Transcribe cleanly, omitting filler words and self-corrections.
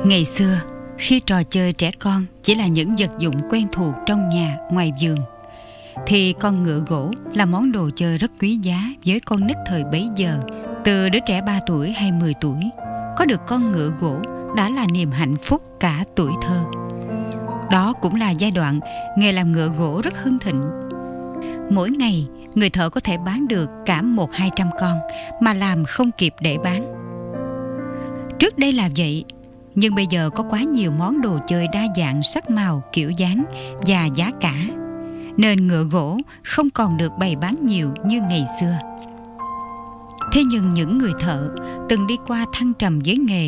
Ngày xưa, khi trò chơi trẻ con chỉ là những vật dụng quen thuộc trong nhà, ngoài vườn, thì con ngựa gỗ là món đồ chơi rất quý giá với con nít thời bấy giờ. Từ đứa trẻ 3 tuổi hay 10 tuổi, có được con ngựa gỗ đã là niềm hạnh phúc cả tuổi thơ. Đó cũng là giai đoạn nghề làm ngựa gỗ rất hưng thịnh. Mỗi ngày, người thợ có thể bán được cả 100-200 con mà làm không kịp để bán. Trước đây là vậy, nhưng bây giờ có quá nhiều món đồ chơi đa dạng sắc màu, kiểu dáng và giá cả, nên ngựa gỗ không còn được bày bán nhiều như ngày xưa. Thế nhưng những người thợ từng đi qua thăng trầm với nghề